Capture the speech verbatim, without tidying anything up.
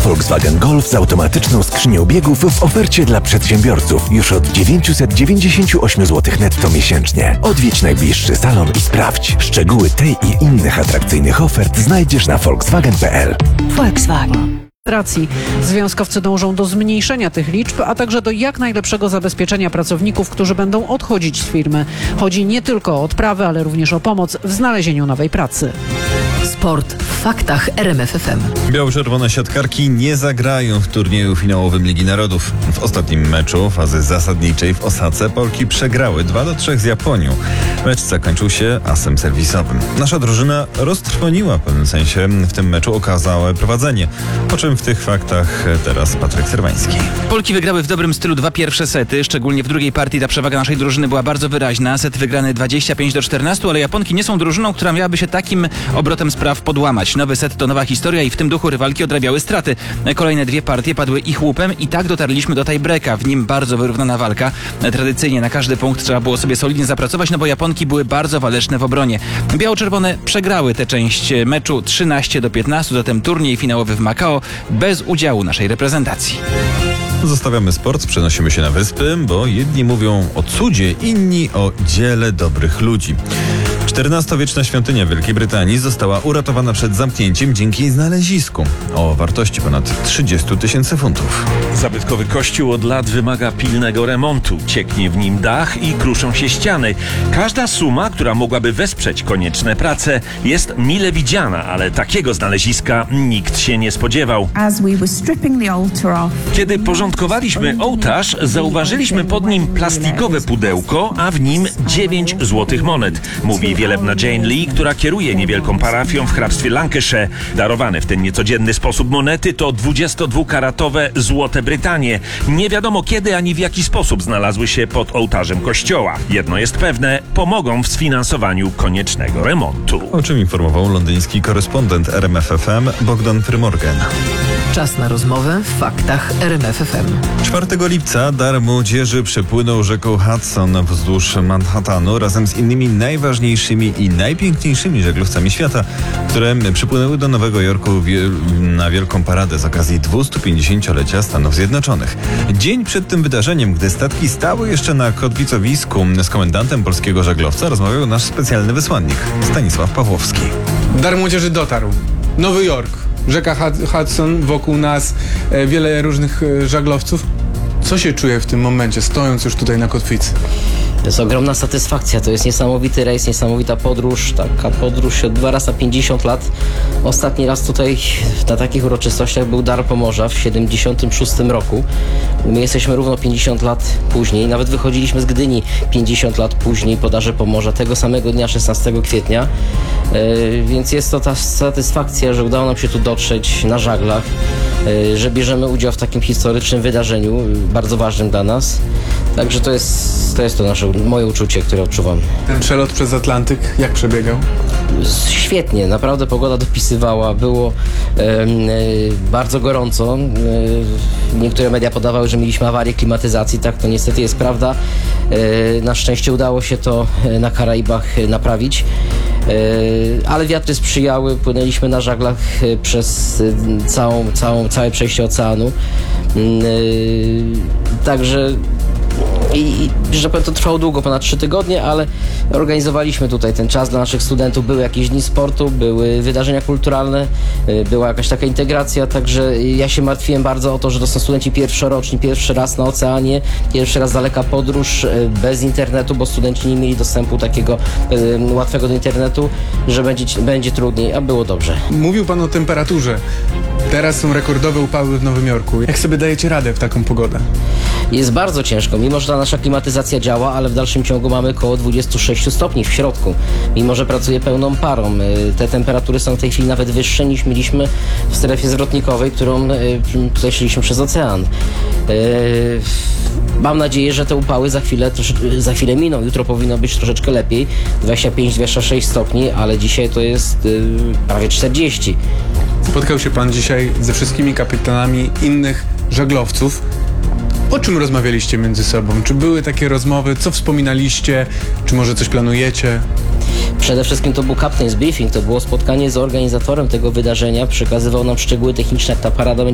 Volkswagen Golf z automatyczną skrzynią biegów w ofercie dla przedsiębiorców już od dziewięćset dziewięćdziesiąt osiem złotych netto miesięcznie. Odwiedź najbliższy salon i sprawdź. Szczegóły tej i innych atrakcyjnych ofert znajdziesz na volkswagen kropka p l. Volkswagen. Racji. Związkowcy dążą do zmniejszenia tych liczb, a także do jak najlepszego zabezpieczenia pracowników, którzy będą odchodzić z firmy. Chodzi nie tylko o odprawy, ale również o pomoc w znalezieniu nowej pracy. Sport w faktach R M F F M. Biało-czerwone siatkarki nie zagrają w turnieju finałowym Ligi Narodów. W ostatnim meczu fazy zasadniczej w Osace Polki przegrały dwa do trzech z Japonią. Mecz zakończył się asem serwisowym. Nasza drużyna roztrwoniła w pewnym sensie w tym meczu okazałe prowadzenie. Po czym w tych faktach teraz Patryk Serwański. Polki wygrały w dobrym stylu dwa pierwsze sety, szczególnie w drugiej partii ta przewaga naszej drużyny była bardzo wyraźna. Set wygrany dwadzieścia pięć do czternastu, ale Japonki nie są drużyną, która miałaby się takim obrotem spraw podłamać. Nowy set to nowa historia i w tym duchu rywalki odrabiały straty. Kolejne dwie partie padły ich łupem i tak dotarliśmy do tiebreaka. W nim bardzo wyrównana walka. Tradycyjnie na każdy punkt trzeba było sobie solidnie zapracować, no bo Japonki były bardzo waleczne w obronie. Biało-czerwone przegrały tę część meczu trzynaście do piętnastu, zatem turniej finałowy w Makao bez udziału naszej reprezentacji. Zostawiamy sport, przenosimy się na wyspy, bo jedni mówią o cudzie, inni o dziele dobrych ludzi. czternastowieczna świątynia Wielkiej Brytanii została uratowana przed zamknięciem dzięki znalezisku o wartości ponad trzydziestu tysięcy funtów. Zabytkowy kościół od lat wymaga pilnego remontu. Cieknie w nim dach i kruszą się ściany. Każda suma, która mogłaby wesprzeć konieczne prace, jest mile widziana, ale takiego znaleziska nikt się nie spodziewał. Kiedy porządkowaliśmy ołtarz, zauważyliśmy pod nim plastikowe pudełko, a w nim dziewięć złotych monet, mówi wielebna Jane Lee, która kieruje niewielką parafią w hrabstwie Lancashire. Darowane w ten niecodzienny sposób monety to dwudziestodwukaratowe złote Brytanie. Nie wiadomo kiedy ani w jaki sposób znalazły się pod ołtarzem kościoła. Jedno jest pewne, pomogą w sfinansowaniu koniecznego remontu. O czym informował londyński korespondent R M F F M Bogdan Frymorgan. Czas na rozmowę w faktach R M F F M. czwartego lipca dar młodzieży przepłynął rzeką Hudson wzdłuż Manhattanu razem z innymi najważniejszymi i najpiękniejszymi żaglowcami świata, które przypłynęły do Nowego Jorku na wielką paradę z okazji dwustupięćdziesięciolecia Stanów Zjednoczonych. Dzień przed tym wydarzeniem, gdy statki stały jeszcze na kotwicowisku, z komendantem polskiego żaglowca rozmawiał nasz specjalny wysłannik Stanisław Pawłowski. Dar młodzieży dotarł. Nowy Jork. Rzeka Hudson, wokół nas e, wiele różnych e, żaglowców. Co się czuje w tym momencie, stojąc już tutaj na kotwicy? To jest ogromna satysfakcja, to jest niesamowity rejs, niesamowita podróż, taka podróż się odbywa raz na pięćdziesiąt lat. Ostatni raz tutaj na takich uroczystościach był Dar Pomorza w siedemdziesiątym szóstym roku. My jesteśmy równo pięćdziesiąt lat później, nawet wychodziliśmy z Gdyni pięćdziesiąt lat później po Darze Pomorza, tego samego dnia, szesnastego kwietnia. Yy, więc jest to ta satysfakcja, że udało nam się tu dotrzeć na żaglach, yy, że bierzemy udział w takim historycznym wydarzeniu, yy, bardzo ważnym dla nas. Także to jest to, jest to nasze, moje uczucie, które odczuwam. Ten przelot przez Atlantyk, jak przebiegał? Świetnie, naprawdę pogoda dopisywała, było e, e, bardzo gorąco. E, niektóre media podawały, że mieliśmy awarię klimatyzacji, tak to niestety jest prawda. E, na szczęście udało się to na Karaibach naprawić. E, ale wiatry sprzyjały, płynęliśmy na żaglach przez całą, całą, całe przejście oceanu. E, także I, i że to trwało długo, ponad trzy tygodnie, ale organizowaliśmy tutaj ten czas dla naszych studentów. Były jakieś dni sportu, były wydarzenia kulturalne, była jakaś taka integracja, także ja się martwiłem bardzo o to, że to są studenci pierwszoroczni, pierwszy raz na oceanie, pierwszy raz daleka podróż, bez internetu, bo studenci nie mieli dostępu takiego um, łatwego do internetu, że będzie, będzie trudniej, a było dobrze. Mówił pan o temperaturze. Teraz są rekordowe upały w Nowym Jorku. Jak sobie dajecie radę w taką pogodę? Jest bardzo ciężko, mimo że ta nasza klimatyzacja działa, ale w dalszym ciągu mamy około dwadzieścia sześć stopni w środku, mimo że pracuje pełną parą. Te temperatury są w tej chwili nawet wyższe niż mieliśmy w strefie zwrotnikowej, którą tutaj szliśmy przez ocean. Mam nadzieję, że te upały za chwilę, za chwilę miną. Jutro powinno być troszeczkę lepiej, dwadzieścia pięć dwadzieścia sześć stopni, ale dzisiaj to jest prawie czterdzieści. Spotkał się pan dzisiaj ze wszystkimi kapitanami innych żaglowców. O czym rozmawialiście między sobą? Czy były takie rozmowy? Co wspominaliście? Czy może coś planujecie? Przede wszystkim to był Captain's Briefing, to było spotkanie z organizatorem tego wydarzenia, przekazywał nam szczegóły techniczne, jak ta parada będzie